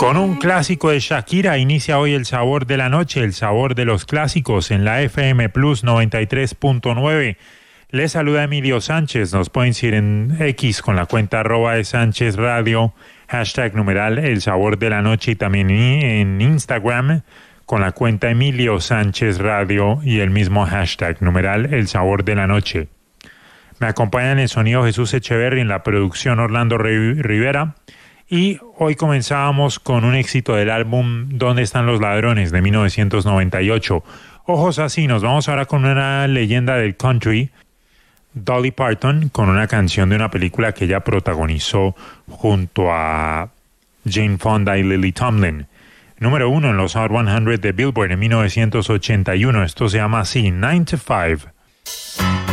Con un clásico de Shakira inicia hoy el sabor de la noche, el sabor de los clásicos en la FM Plus 93.9. Les saluda Emilio Sánchez. Nos pueden seguir en X con la cuenta @ Sánchez Radio, #numeral el sabor de la noche, y también en Instagram con la cuenta Emilio Sánchez Radio y el mismo #numeral el sabor de la noche. Me acompaña en el sonido Jesús Echeverri, en la producción Orlando Rivera. Y hoy comenzábamos con un éxito del álbum ¿Dónde están los ladrones?, de 1998. Ojos así, nos vamos ahora con una leyenda del country, Dolly Parton, con una canción de una película que ella protagonizó junto a Jane Fonda y Lily Tomlin. Número 1 en los Hot 100 de Billboard en 1981. Esto se llama así, 9 to 5.